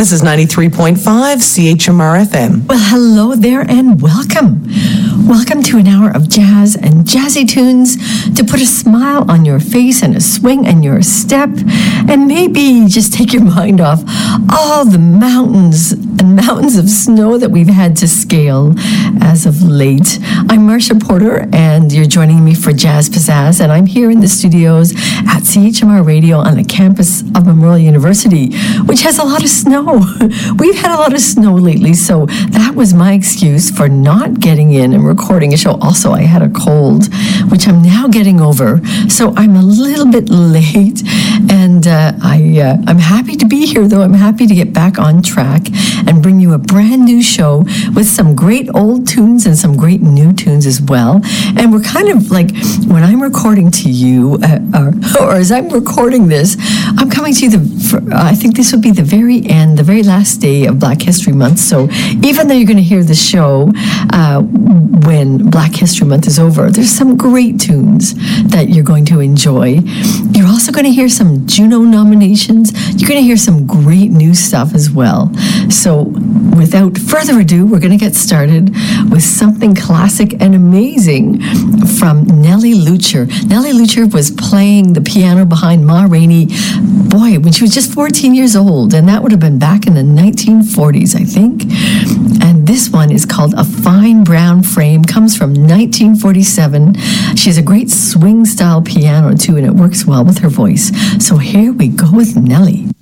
This is 93.5 CHMR FM. Well, hello there and welcome. Welcome to an hour of jazz and jazzy tunes to put a smile on your face and a swing in your step, and maybe just take your mind off all the mountains and mountains of snow that we've had to scale as of late. I'm Marsha Porter, and you're joining me for Jazz Pizzazz, and I'm here in the studios at CHMR Radio on the campus of Memorial University, which has a lot of snow. We've had a lot of snow lately, so that was my excuse for not getting in and recording a show. Also, I had a cold, which I'm now getting over, so I'm a little bit late, and I'm happy to be here, though. I'm happy to get back on track and bring you a brand new show with some great old tunes and some great new tunes as well. And we're kind of like, when I'm recording to you, or as I'm recording this, I'm coming to you, I think this would be the very end, the very last day of Black History Month. So even though you're going to hear the show when Black History Month is over, there's some great tunes that you're going to enjoy. You're also going to hear some Juno nominations. You're going to hear some great new stuff as well. So without further ado, we're going to get started with something classic and amazing from Nellie Lucher. Nellie Lucher was playing the piano behind Ma Rainey, boy, when she was just 14 years old, and that would have been back in the 1940s, I think. And this one is called A Fine Brown Frame, comes from 1947. She has a great swing-style piano, too, and it works well with her voice. So here we go with Nellie.